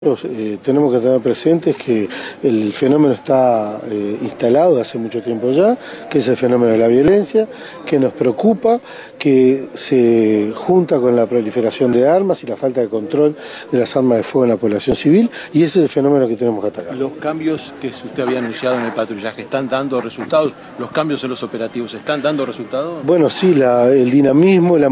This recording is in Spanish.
Tenemos que tener presentes que el fenómeno está instalado hace mucho tiempo ya, que es el fenómeno de la violencia, que nos preocupa, que se junta con la proliferación de armas y la falta de control de las armas de fuego en la población civil, y ese es el fenómeno que tenemos que atacar. Los cambios que usted había anunciado en el patrullaje, ¿están dando resultados? ¿Los cambios en los operativos están dando resultados? Bueno, sí, el dinamismo, la